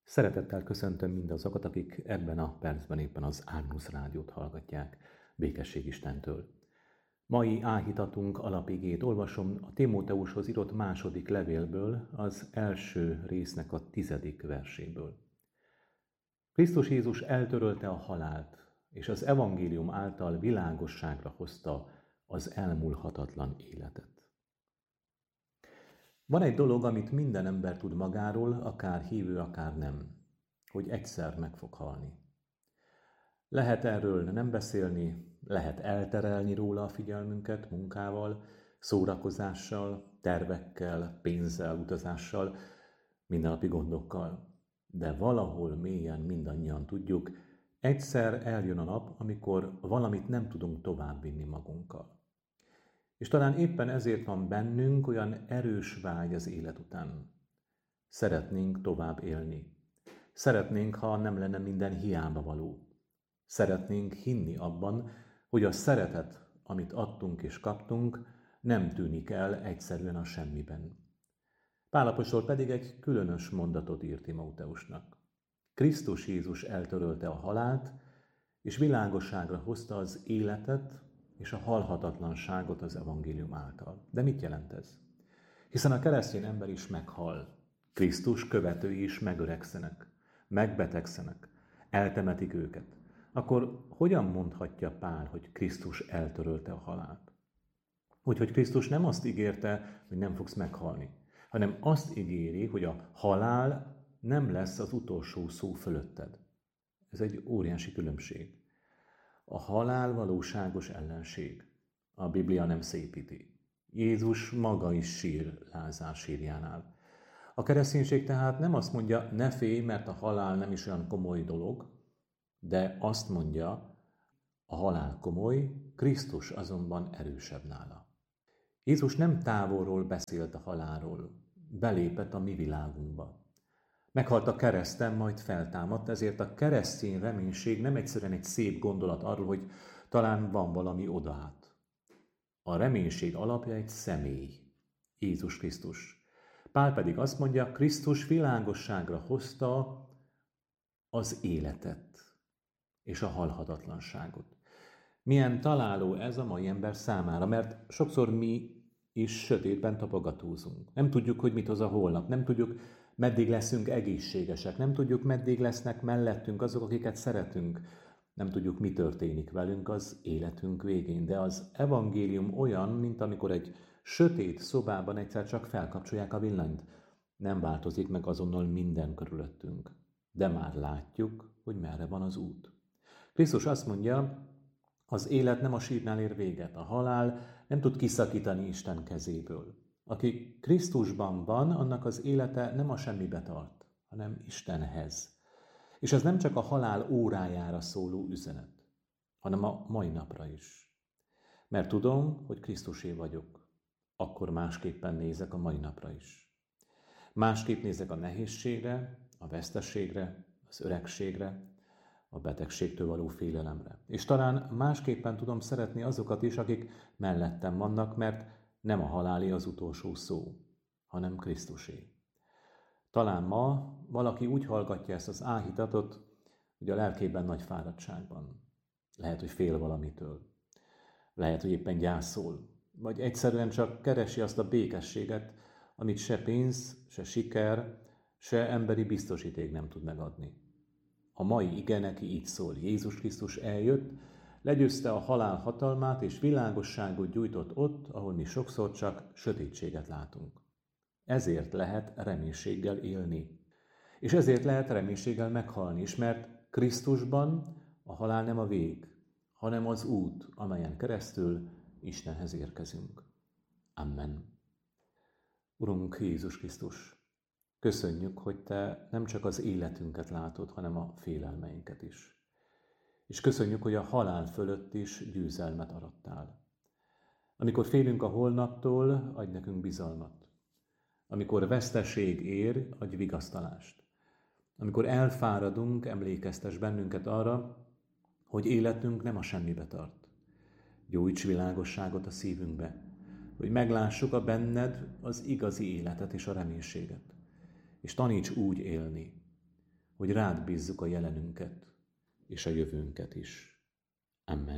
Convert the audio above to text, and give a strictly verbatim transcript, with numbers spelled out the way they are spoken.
Szeretettel köszöntöm mindazokat, akik ebben a percben éppen az Ágnusz rádiót hallgatják. Békesség Istentől. Mai áhítatunk alapigét olvasom a Timóteushoz írott második levélből, az első résznek a tizedik verséből. Krisztus Jézus eltörölte a halált, és az evangélium által világosságra hozta az elmúlhatatlan életet. Van egy dolog, amit minden ember tud magáról, akár hívő, akár nem, hogy egyszer meg fog halni. Lehet erről nem beszélni, lehet elterelni róla a figyelmünket munkával, szórakozással, tervekkel, pénzzel, utazással, mindennapi gondokkal. De valahol mélyen mindannyian tudjuk, egyszer eljön a nap, amikor valamit nem tudunk továbbvinni magunkkal. És talán éppen ezért van bennünk olyan erős vágy az élet után. Szeretnénk tovább élni. Szeretnénk, ha nem lenne minden hiába való. Szeretnénk hinni abban, hogy a szeretet, amit adtunk és kaptunk, nem tűnik el egyszerűen a semmiben. Pál apostol pedig egy különös mondatot írt Timóteusnak. Krisztus Jézus eltörölte a halált, és világosságra hozta az életet, és a halhatatlanságot az evangélium által. De mit jelent ez? Hiszen a keresztény ember is meghal. Krisztus követői is megöregszenek, megbetegszenek, eltemetik őket. Akkor hogyan mondhatja Pál, hogy Krisztus eltörölte a halált? Úgyhogy Krisztus nem azt ígérte, hogy nem fogsz meghalni, hanem azt ígéri, hogy a halál nem lesz az utolsó szó fölötted. Ez egy óriási különbség. A halál valóságos ellenség. A Biblia nem szépíti. Jézus maga is sír Lázár sírjánál. A kereszténység tehát nem azt mondja, ne félj, mert a halál nem is olyan komoly dolog, de azt mondja, a halál komoly, Krisztus azonban erősebb nála. Jézus nem távolról beszélt a halálról, belépett a mi világunkba. Meghalt a kereszten, majd feltámadt, ezért a keresztény reménység nem egyszerűen egy szép gondolat arról, hogy talán van valami odaát. A reménység alapja egy személy, Jézus Krisztus. Pál pedig azt mondja, Krisztus világosságra hozta az életet és a halhatatlanságot. Milyen találó ez a mai ember számára, mert sokszor mi is sötétben tapogatózunk. Nem tudjuk, hogy mit hoz a holnap, nem tudjuk, meddig leszünk egészségesek, nem tudjuk, meddig lesznek mellettünk azok, akiket szeretünk, nem tudjuk, mi történik velünk az életünk végén. De az evangélium olyan, mint amikor egy sötét szobában egyszer csak felkapcsolják a villanyt. Nem változik meg azonnal minden körülöttünk, de már látjuk, hogy merre van az út. Krisztus azt mondja, az élet nem a sírnál ér véget, a halál nem tud kiszakítani Isten kezéből. Aki Krisztusban van, annak az élete nem a semmibe tart, hanem Istenhez. És ez nem csak a halál órájára szóló üzenet, hanem a mai napra is. Mert tudom, hogy Krisztusé vagyok, akkor másképpen nézek a mai napra is. Másképp nézek a nehézségre, a veszteségre, az öregségre, a betegségtől való félelemre. És talán másképpen tudom szeretni azokat is, akik mellettem vannak, mert nem a halálé az utolsó szó, hanem Krisztusé. Talán ma valaki úgy hallgatja ezt az áhítatot, hogy a lelkében nagy fáradtságban. Lehet, hogy fél valamitől. Lehet, hogy éppen gyászol. Vagy egyszerűen csak keresi azt a békességet, amit se pénz, se siker, se emberi biztosíték nem tud megadni. A mai ige neki így szól. Jézus Krisztus eljött, legyőzte a halál hatalmát, és világosságot gyújtott ott, ahol mi sokszor csak sötétséget látunk. Ezért lehet reménységgel élni. És ezért lehet reménységgel meghalni is, mert Krisztusban a halál nem a vég, hanem az út, amelyen keresztül Istenhez érkezünk. Amen. Urunk Jézus Krisztus, köszönjük, hogy Te nem csak az életünket látod, hanem a félelmeinket is. És köszönjük, hogy a halál fölött is győzelmet arattál. Amikor félünk a holnaptól, adj nekünk bizalmat. Amikor veszteség ér, adj vigasztalást. Amikor elfáradunk, emlékeztes bennünket arra, hogy életünk nem a semmibe tart. Gyújts világosságot a szívünkbe, hogy meglássuk a benned az igazi életet és a reménységet. És taníts úgy élni, hogy rád bízzuk a jelenünket és a jövőnket is. Amen.